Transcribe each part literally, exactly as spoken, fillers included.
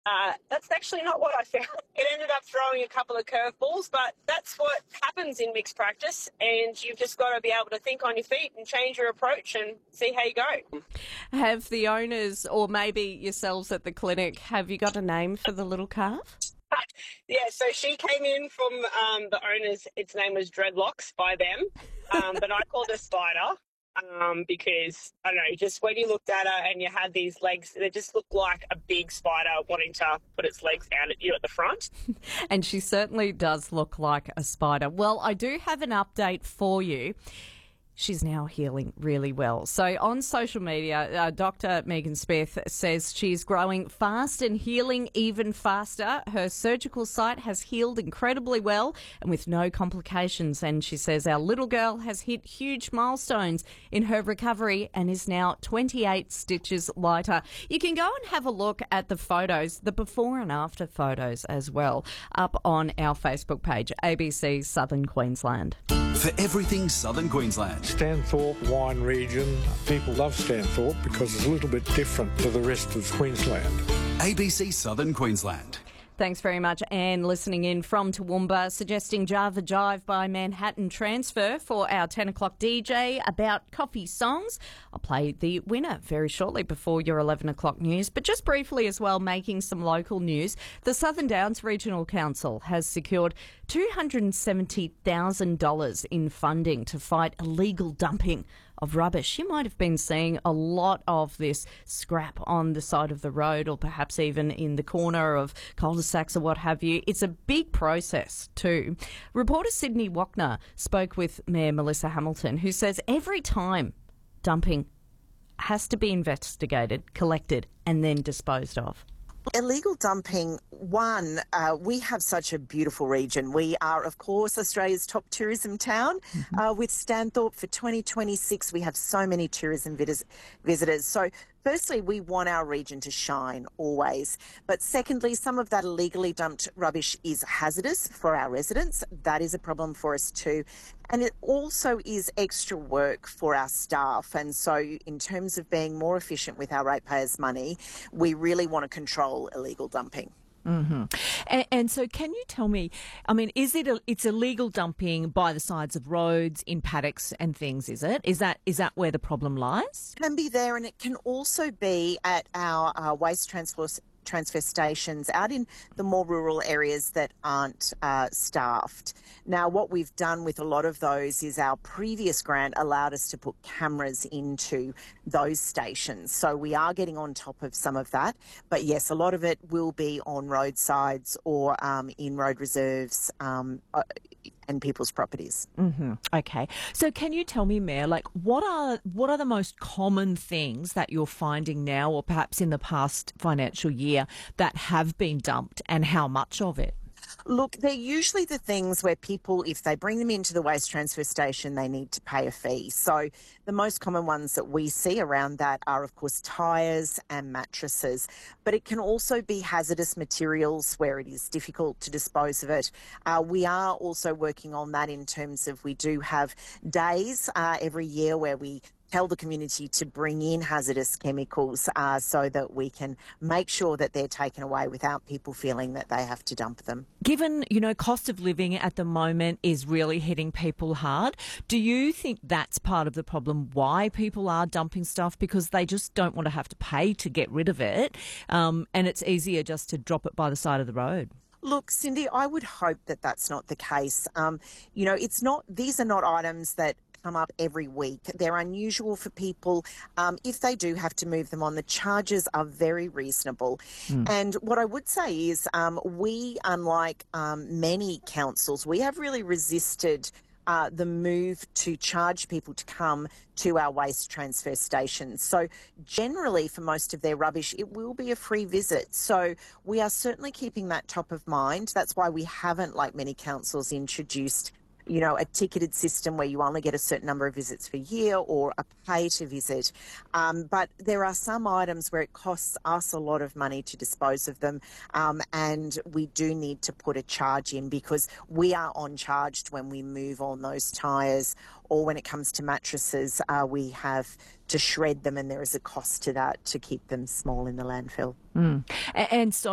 Uh, that's actually not what I found. It ended up throwing a couple of curveballs, but that's what happens in mixed practice, and you've just got to be able to think on your feet and change your approach and see how you go. Have the owners, or maybe yourselves at the clinic, have you got a name for the little calf? Yeah, so she came in from um, the owners. Its name was Dreadlocks by them, um, but I called her Spider. Um, because, I don't know, just when you looked at her and you had these legs, they just looked like a big spider wanting to put its legs out at you at the front. And she certainly does look like a spider. Well, I do have an update for you. She's now healing really well. So on social media, uh, Doctor Megan Smith says she's growing fast and healing even faster. Her surgical site has healed incredibly well and with no complications. And she says our little girl has hit huge milestones in her recovery and is now twenty-eight stitches lighter. You can go and have a look at the photos, the before and after photos as well, up on our Facebook page, A B C Southern Queensland. For everything Southern Queensland. Stanthorpe wine region. People love Stanthorpe because it's a little bit different to the rest of Queensland. A B C Southern Queensland. Thanks very much, Anne, listening in from Toowoomba, suggesting Java Jive by Manhattan Transfer for our ten o'clock D J about coffee songs. I'll play the winner very shortly before your eleven o'clock news. But just briefly as well, making some local news, the Southern Downs Regional Council has secured two hundred seventy thousand dollars in funding to fight illegal dumping of rubbish. You might have been seeing a lot of this scrap on the side of the road or perhaps even in the corner of cul-de-sacs or what have you. It's a big process too. Reporter Sydney Wachner spoke with Mayor Melissa Hamilton, who says every time dumping has to be investigated, collected and then disposed of. Illegal dumping, one, uh, we have such a beautiful region. We are, of course, Australia's top tourism town. Mm-hmm. Uh, with Stanthorpe for twenty twenty-six, we have so many tourism vis- visitors. So firstly, we want our region to shine always. But secondly, some of that illegally dumped rubbish is hazardous for our residents. That is a problem for us too. And it also is extra work for our staff. And so in terms of being more efficient with our ratepayers' money, we really want to control illegal dumping. Mm-hmm. And, and so can you tell me, I mean, is it, a, it's illegal dumping by the sides of roads, in paddocks and things, is it? Is that is that where the problem lies? It can be there, and it can also be at our uh, waste transfer transfer stations out in the more rural areas that aren't uh, staffed. Now, what we've done with a lot of those is our previous grant allowed us to put cameras into those stations. So we are getting on top of some of that. But yes, a lot of it will be on roadsides or um, in road reserves um, and people's properties. Mm-hmm. Okay. So can you tell me, Mayor, like what are what are the most common things that you're finding now or perhaps in the past financial year that have been dumped and how much of it? Look, they're usually the things where people, if they bring them into the waste transfer station, they need to pay a fee. So the most common ones that we see around that are, of course, tyres and mattresses. But it can also be hazardous materials where it is difficult to dispose of it. Uh, we are also working on that in terms of we do have days uh, every year where we tell the community to bring in hazardous chemicals uh, so that we can make sure that they're taken away without people feeling that they have to dump them. Given, you know, cost of living at the moment is really hitting people hard, do you think that's part of the problem why people are dumping stuff? Because they just don't want to have to pay to get rid of it, um, and it's easier just to drop it by the side of the road? Look, Cindy, I would hope that that's not the case. Um, you know, it's not; these are not items that come up every week. They're unusual for people. Um, if they do have to move them on, the charges are very reasonable. Mm. And what I would say is um, we, unlike um, many councils, we have really resisted uh, the move to charge people to come to our waste transfer stations. So generally for most of their rubbish, it will be a free visit. So we are certainly keeping that top of mind. That's why we haven't, like many councils, introduced you know, a ticketed system where you only get a certain number of visits per year or a pay to visit. Um, but there are some items where it costs us a lot of money to dispose of them, um, and we do need to put a charge in because we are on charged when we move on those tyres, or when it comes to mattresses, uh, we have to shred them and there is a cost to that to keep them small in the landfill. Mm. And so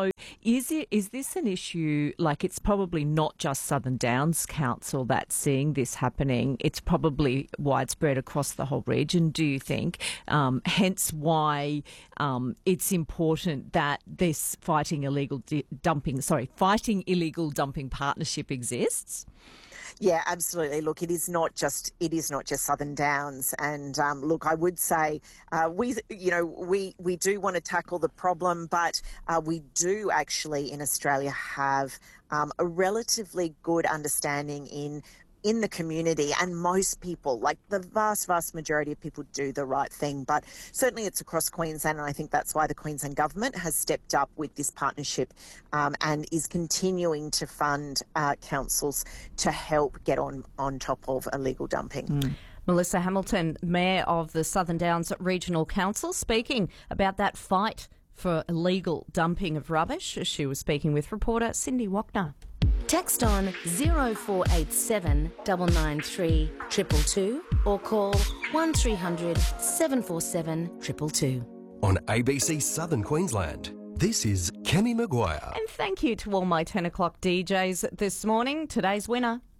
is it is this an issue, like it's probably not just Southern Downs Council that's seeing this happening, it's probably widespread across the whole region, do you think? Um, hence why um, it's important that this fighting illegal di- dumping, sorry, fighting illegal dumping partnership exists? Yeah, absolutely. Look, it is not just it is not just Southern Downs, and um, look, I would say uh, we, you know, we we do want to tackle the problem, but uh, we do actually in Australia have um, a relatively good understanding in. in the community, and most people, like the vast, vast majority of people, do the right thing. But certainly it's across Queensland, and I think that's why the Queensland government has stepped up with this partnership um, and is continuing to fund uh, councils to help get on, on top of illegal dumping. Mm. Melissa Hamilton, Mayor of the Southern Downs Regional Council, speaking about that fight for illegal dumping of rubbish. She was speaking with reporter Cindy Wachner. Text on zero four eight seven nine nine three two two two or call one three hundred seven four seven two two two. On A B C Southern Queensland, this is Kemi Maguire. And thank you to all my ten o'clock D Js this morning. Today's winner,